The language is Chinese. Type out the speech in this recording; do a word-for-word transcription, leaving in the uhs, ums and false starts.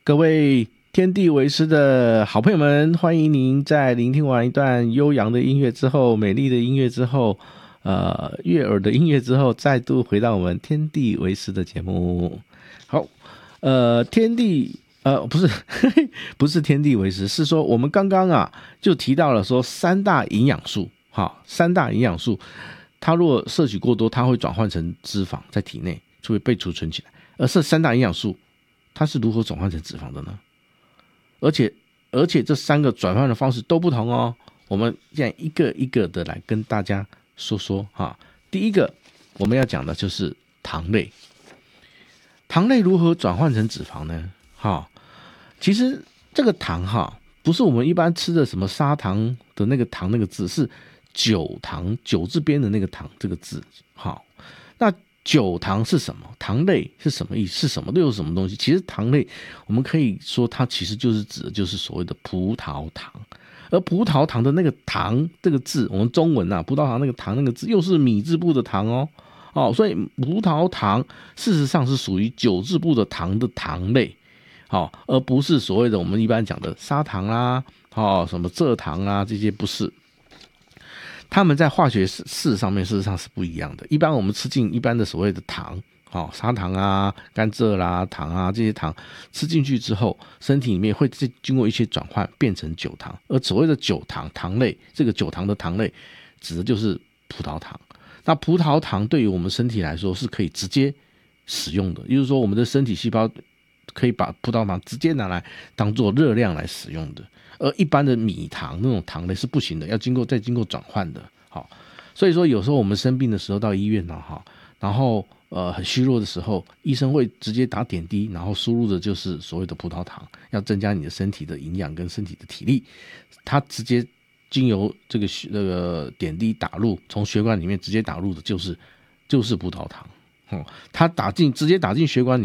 各位天地为师的好朋友们，欢迎您在聆听完一段悠扬的音乐之后，美丽的音乐之后，呃，悦耳的音乐之后，再度回到我们天地为师的节目。好，呃，天地呃不是不是天地为师，是说我们刚刚啊就提到了说三大营养素，好，三大营养素，它如果摄取过多，它会转换成脂肪在体内，就会被储存起来。而这三大营养素，它是如何转换成脂肪的呢？而且而且这三个转换的方式都不同哦。我们现在一个一个的来跟大家说说哈。第一个我们要讲的就是糖类，糖类如何转换成脂肪呢？哈，其实这个糖哈，不是我们一般吃的什么砂糖的那个糖那个字，是酒糖酒字边的那个糖这个字。好，那酒糖是什么？糖类是什么意思？是什么？都有什么东西？其实糖类，我们可以说它其实就是指的就是所谓的葡萄糖，而葡萄糖的那个糖这个字，我们中文啊，葡萄糖那个糖那个字又是米字部的糖哦，哦，所以葡萄糖事实上是属于酒字部的糖的糖类，哦，而不是所谓的我们一般讲的砂糖啦，哦，什么蔗糖啊，这些不是。它们在化学式上面事实上是不一样的。一般我们吃进一般的所谓的糖，哦，砂糖啊、甘蔗啦、糖啊这些糖吃进去之后，身体里面会经过一些转换变成酒糖。而所谓的酒糖糖类，这个酒糖的糖类指的就是葡萄糖。那葡萄糖对于我们身体来说是可以直接使用的，也就是说我们的身体细胞可以把葡萄糖直接拿来当做热量来使用的。而一般的米糖那种糖类是不行的，要经过再经过转换的。好，所以说有时候我们生病的时候到医院呢，哈，然后呃很虚弱的时候，医生会直接打点滴，然后输入的就是所谓的葡萄糖，要增加你的身体的营养跟身体的体力。它直接经由这个那个点滴打入，从血管里面直接打入的就是就是葡萄糖。哦，它打进直接打进血管里